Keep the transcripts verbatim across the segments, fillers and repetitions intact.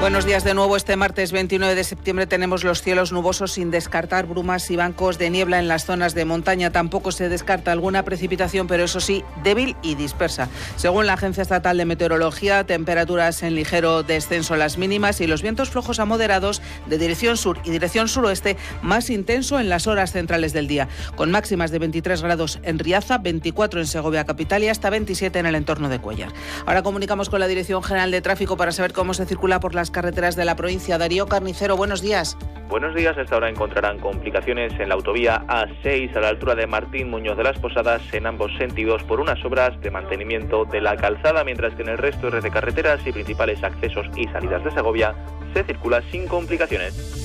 Buenos días de nuevo. Este martes veintinueve de septiembre tenemos los cielos nubosos sin descartar brumas y bancos de niebla en las zonas de montaña. Tampoco se descarta alguna precipitación, pero eso sí, débil y dispersa. Según la Agencia Estatal de Meteorología, temperaturas en ligero descenso a las mínimas y los vientos flojos a moderados de dirección sur y dirección suroeste más intenso en las horas centrales del día, con máximas de veintitrés grados en Riaza, veinticuatro en Segovia capital y hasta veintisiete en el entorno de Cuéllar. Ahora comunicamos con la Dirección General de Tráfico para saber cómo se circula por las carreteras de la provincia. Darío Carnicero, buenos días. Buenos días. A esta hora encontrarán complicaciones en la autovía A seis a la altura de Martín Muñoz de las Posadas en ambos sentidos por unas obras de mantenimiento de la calzada, mientras que en el resto de carreteras y principales accesos y salidas de Segovia se circula sin complicaciones.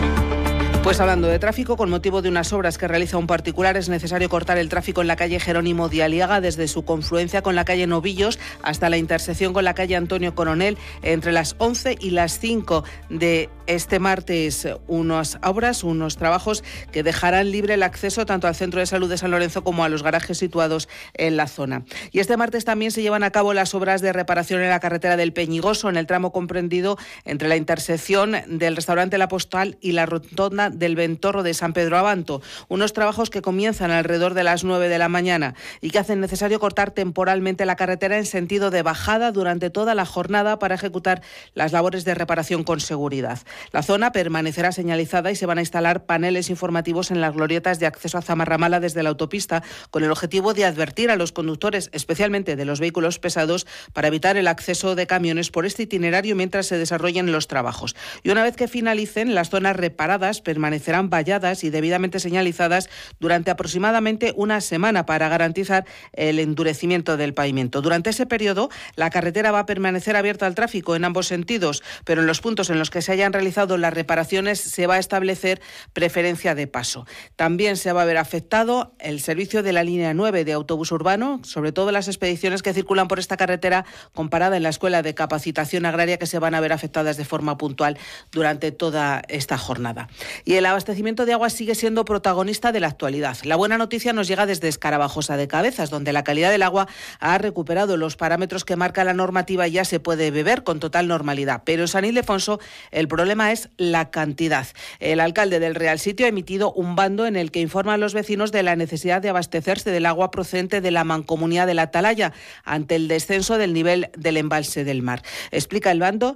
Pues hablando de tráfico, con motivo de unas obras que realiza un particular, es necesario cortar el tráfico en la calle Jerónimo de Aliaga desde su confluencia con la calle Novillos hasta la intersección con la calle Antonio Coronel entre las once y las cinco de este martes. Unas obras, unos trabajos que dejarán libre el acceso tanto al Centro de Salud de San Lorenzo como a los garajes situados en la zona. Y este martes también se llevan a cabo las obras de reparación en la carretera del Peñigoso, en el tramo comprendido entre la intersección del restaurante La Postal y la rotonda del Ventorro de San Pedro Abanto. Unos trabajos que comienzan alrededor de las nueve de la mañana y que hacen necesario cortar temporalmente la carretera en sentido de bajada durante toda la jornada para ejecutar las labores de reparación con seguridad. La zona permanecerá señalizada y se van a instalar paneles informativos en las glorietas de acceso a Zamarramala desde la autopista, con el objetivo de advertir a los conductores, especialmente de los vehículos pesados, para evitar el acceso de camiones por este itinerario mientras se desarrollen los trabajos. Y una vez que finalicen, las zonas reparadas permanecerán valladas y debidamente señalizadas durante aproximadamente una semana para garantizar el endurecimiento del pavimento. Durante ese periodo, la carretera va a permanecer abierta al tráfico en ambos sentidos, pero en los puntos en los que se hayan realizado las reparaciones se va a establecer preferencia de paso. También se va a ver afectado el servicio de la línea nueve de autobús urbano, sobre todo las expediciones que circulan por esta carretera comparada en la Escuela de Capacitación Agraria, que se van a ver afectadas de forma puntual durante toda esta jornada. Y el abastecimiento de agua sigue siendo protagonista de la actualidad. La buena noticia nos llega desde Escarabajosa de Cabezas, donde la calidad del agua ha recuperado los parámetros que marca la normativa y ya se puede beber con total normalidad. Pero en San Ildefonso el problema es la cantidad. El alcalde del Real Sitio ha emitido un bando en el que informa a los vecinos de la necesidad de abastecerse del agua procedente de la mancomunidad de la Atalaya ante el descenso del nivel del embalse del mar. Explica el bando